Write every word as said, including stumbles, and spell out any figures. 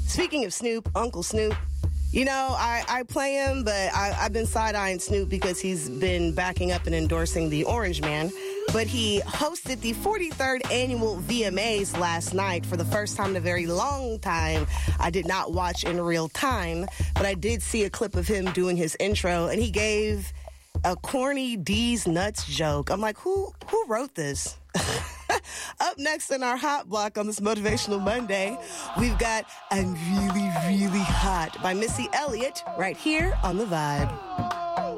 Speaking of Snoop, Uncle Snoop, you know, I, I play him, but I, I've been side-eyeing Snoop because he's been backing up and endorsing the Orange Man. But he hosted the forty-third annual V M As last night for the first time in a very long time. I did not watch in real time, but I did see a clip of him doing his intro, and he gave a corny D's nuts joke. I'm like, who who wrote this? Up next in our Hot Block on this Motivational Monday, we've got I'm Really, Really Hot by Missy Elliott right here on The Vibe.